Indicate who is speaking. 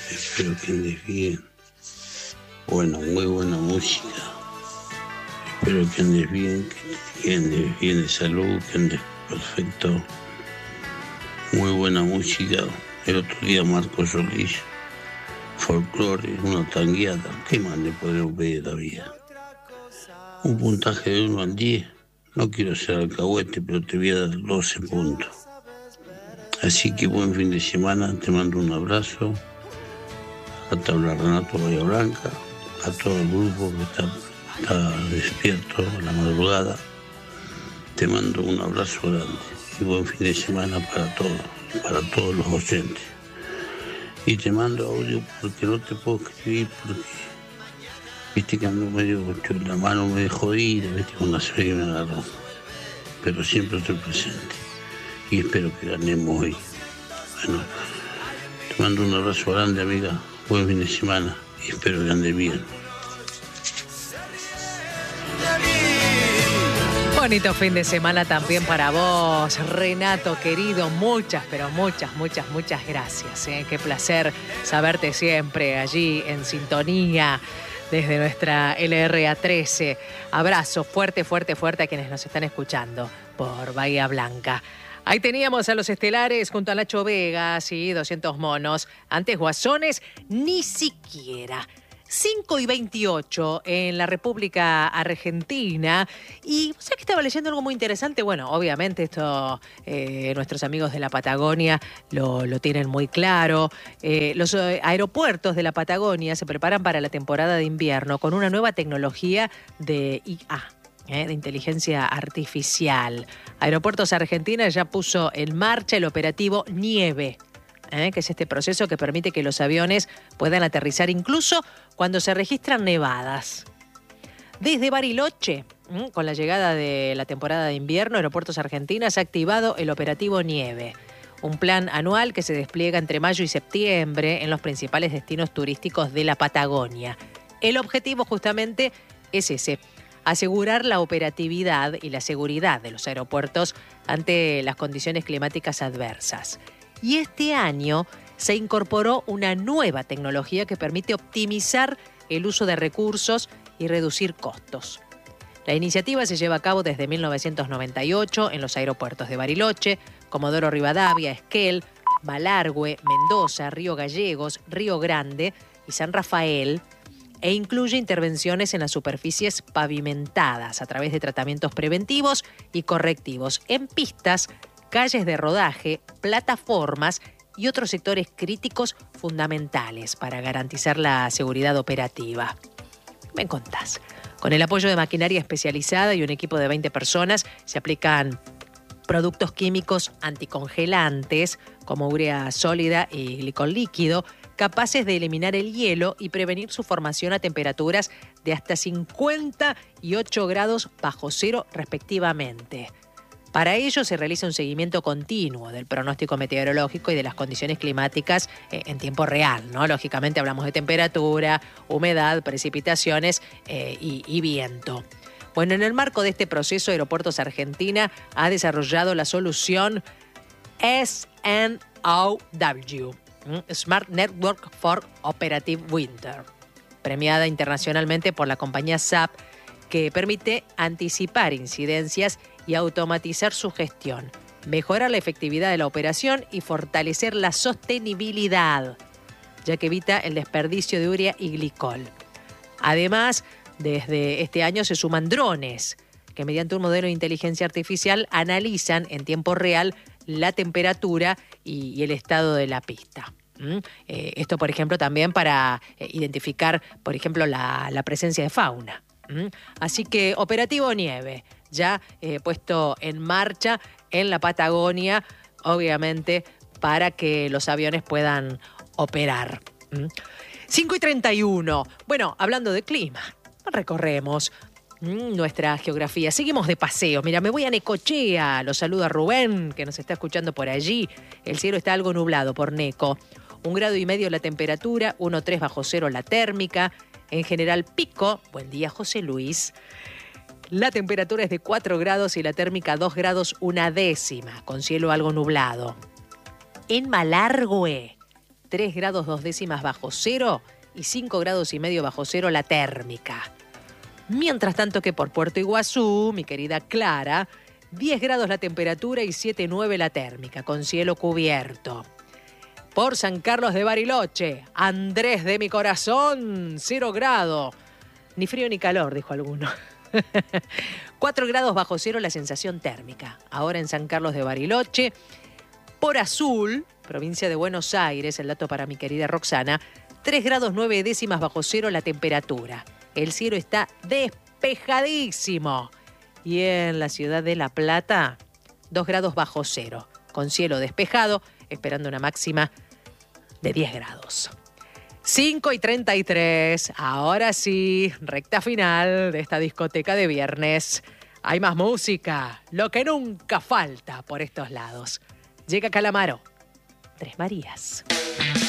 Speaker 1: Espero que andes bien. Bueno, muy buena música. Espero que andes bien, que andes bien de salud, que andes perfecto. Muy buena música. El otro día Marco Solís, folclore, una tangueada. ¿Qué más le podemos pedir a la vida? Un puntaje de 1 al 10. No quiero ser alcahuete, pero te voy a dar 12 puntos. Así que buen fin de semana, te mando un abrazo. A tabla Renato Bahía Blanca, a todo el grupo que está despierto a la madrugada. Te mando un abrazo grande y buen fin de semana para todos los oyentes. Y te mando audio porque no te puedo escribir porque viste que ando medio con la mano medio jodida, viste con la suegra que me agarró. Pero siempre estoy presente y espero que ganemos hoy. Bueno, te mando un abrazo grande, amiga. Buen fin de semana y espero que ande bien.
Speaker 2: Bonito fin de semana también para vos, Renato querido. Muchas, pero muchas gracias. Qué placer saberte siempre allí en sintonía desde nuestra LRA 13. Abrazo fuerte a quienes nos están escuchando por Bahía Blanca. Ahí teníamos a los estelares junto a Nacho Vega, sí, 200 monos. Antes Guasones, ni siquiera. 5:28 en la República Argentina. Y ¿sabes que estaba leyendo algo muy interesante? Bueno, obviamente esto nuestros amigos de la Patagonia lo tienen muy claro. Los aeropuertos de la Patagonia se preparan para la temporada de invierno con una nueva tecnología de IA. De inteligencia artificial. Aeropuertos Argentina ya puso en marcha el operativo Nieve, que es este proceso que permite que los aviones puedan aterrizar incluso cuando se registran nevadas. Desde Bariloche, con la llegada de la temporada de invierno, Aeropuertos Argentina ha activado el operativo Nieve, un plan anual que se despliega entre mayo y septiembre en los principales destinos turísticos de la Patagonia. El objetivo justamente es ese: asegurar la operatividad y la seguridad de los aeropuertos ante las condiciones climáticas adversas. Y este año se incorporó una nueva tecnología que permite optimizar el uso de recursos y reducir costos. La iniciativa se lleva a cabo desde 1998 en los aeropuertos de Bariloche, Comodoro Rivadavia, Esquel, Malargüe, Mendoza, Río Gallegos, Río Grande y San Rafael, e incluye intervenciones en las superficies pavimentadas a través de tratamientos preventivos y correctivos en pistas, calles de rodaje, plataformas y otros sectores críticos fundamentales para garantizar la seguridad operativa. ¿Me contás? Con el apoyo de maquinaria especializada y un equipo de 20 personas se aplican productos químicos anticongelantes como urea sólida y glicol líquido, capaces de eliminar el hielo y prevenir su formación a temperaturas de hasta 58 grados bajo cero respectivamente. Para ello se realiza un seguimiento continuo del pronóstico meteorológico y de las condiciones climáticas en tiempo real, ¿no? Lógicamente hablamos de temperatura, humedad, precipitaciones y viento. Bueno, en el marco de este proceso, Aeropuertos Argentina ha desarrollado la solución SNOW, Smart Network for Operative Winter, premiada internacionalmente por la compañía SAP, que permite anticipar incidencias y automatizar su gestión, mejorar la efectividad de la operación y fortalecer la sostenibilidad, ya que evita el desperdicio de urea y glicol. Además, desde este año se suman drones, que mediante un modelo de inteligencia artificial analizan en tiempo real la temperatura y el estado de la pista. Esto, por ejemplo, también para identificar, por ejemplo, la presencia de fauna. Así que operativo Nieve, ya puesto en marcha en la Patagonia, obviamente, para que los aviones puedan operar. 5:31. Bueno, hablando de clima, recorremos nuestra geografía. Seguimos de paseo. Mira, me voy a Necochea. Los saluda Rubén, que nos está escuchando por allí. El cielo está algo nublado por Neco. 1,5 grados la temperatura, 1,3 bajo cero la térmica. En general, Pico. Buen día, José Luis. La temperatura es de 4 grados y la térmica 2 grados 1 décima, con cielo algo nublado. En Malargüe, 3 grados 2 décimas bajo cero y 5 grados y medio bajo cero la térmica. Mientras tanto que por Puerto Iguazú, mi querida Clara, 10 grados la temperatura y 7,9 la térmica, con cielo cubierto. Por San Carlos de Bariloche, Andrés de mi corazón, 0 grado. Ni frío ni calor, dijo alguno. 4 grados bajo cero la sensación térmica. Ahora en San Carlos de Bariloche. Por Azul, provincia de Buenos Aires, el dato para mi querida Roxana, 3 grados 9 décimas bajo cero la temperatura. El cielo está despejadísimo. Y en la ciudad de La Plata, 2 grados bajo cero, con cielo despejado, esperando una máxima de 10 grados. 5:33, ahora sí, recta final de esta discoteca de viernes. Hay más música, lo que nunca falta por estos lados. Llega Calamaro, Tres Marías.